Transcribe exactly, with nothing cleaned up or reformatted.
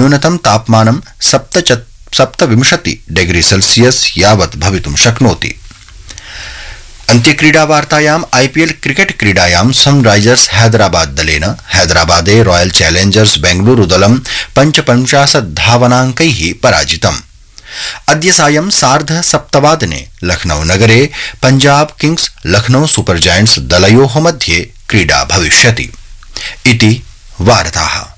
न्यूनतम तापमानं सप्तविंशति डिग्री सेल्सियस यावत् भवितुं शक्नोति। अन्त्यक्रीडावार्तायाम् आईपीएल क्रिकेट क्रीडायां सनराइजर्स हैदराबाद दलेन हैदराबादे रॉयल चैलेंजर्स बेंगलुरु दलं पञ्चपञ्चाशत् धावनाङ्कैः पराजितम्। अद्य सायं सार्ध सप्तवादने लखनऊ नगरे Punjab Kings Lucknow super giants दलयोः मध्ये क्रीडा भविष्यति। इति वार्ताः।